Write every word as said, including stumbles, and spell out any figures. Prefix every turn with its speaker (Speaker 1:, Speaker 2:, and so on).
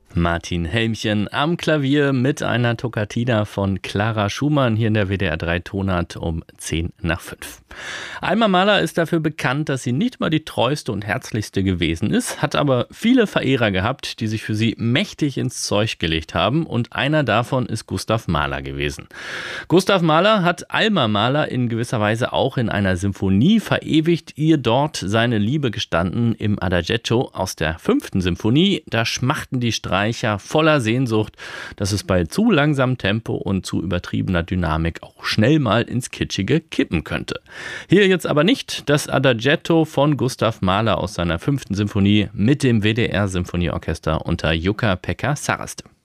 Speaker 1: Martin Helmchen am Klavier mit einer Toccata von Clara Schumann hier in der W D R drei Tonart um zehn nach fünf. Alma Mahler ist dafür bekannt, dass sie nicht mal die treueste und herzlichste gewesen ist, hat aber viele Verehrer gehabt, die sich für sie mächtig ins Zeug gelegt haben, und einer davon ist Gustav Mahler gewesen. Gustav Mahler hat Alma Mahler in gewisser Weise auch in einer Symphonie verewigt, ihr dort seine Liebe gestanden im Adagietto aus der fünften Symphonie. Da schmachten die Streicher voller Sehnsucht, dass es bei zu langsamem Tempo und zu übertriebener Dynamik auch schnell mal ins Kitschige kippen könnte. Hier jetzt aber nicht das Adagietto von Gustav Mahler aus seiner fünften Symphonie mit dem W D R Symphonieorchester unter Jukka-Pekka Saraste.